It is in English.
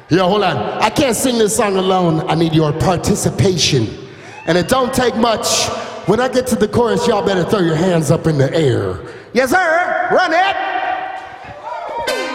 Yo, hold on. I can't sing this song alone. I need your participation. And it don't take much. When I get to the chorus, y'all better throw your hands up in the air. Yes, sir. Run it.